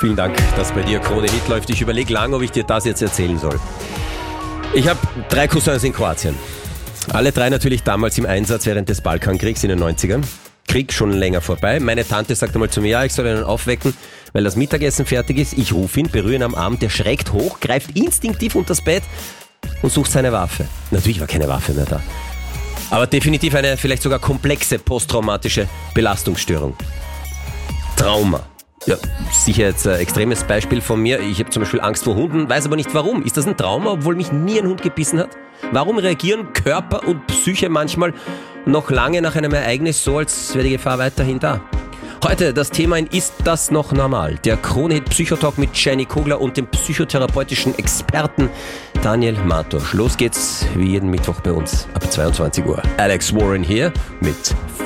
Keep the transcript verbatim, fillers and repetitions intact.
Vielen Dank, dass bei dir Krone Hit läuft. Ich überlege lange, ob ich dir das jetzt erzählen soll. Ich habe drei Cousins in Kroatien. Alle drei natürlich damals im Einsatz während des Balkankriegs in den neunzigern. Krieg schon länger vorbei. Meine Tante sagt einmal zu mir, ja, ich soll ihn aufwecken, weil das Mittagessen fertig ist. Ich rufe ihn, berühre ihn am Arm, der schreckt hoch, greift instinktiv unter das Bett und sucht seine Waffe. Natürlich war keine Waffe mehr da. Aber definitiv eine vielleicht sogar komplexe posttraumatische Belastungsstörung. Trauma. Ja, sicher jetzt ein extremes Beispiel von mir. Ich habe zum Beispiel Angst vor Hunden, weiß aber nicht warum. Ist das ein Trauma, obwohl mich nie ein Hund gebissen hat? Warum reagieren Körper und Psyche manchmal noch lange nach einem Ereignis so, als wäre die Gefahr weiterhin da? Heute das Thema in Ist das noch normal? Der Krone-Hit Psychotalk mit Jenny Kogler und dem psychotherapeutischen Experten Daniel Martosch. Los geht's wie jeden Mittwoch bei uns ab zweiundzwanzig Uhr. Alex Warren hier mit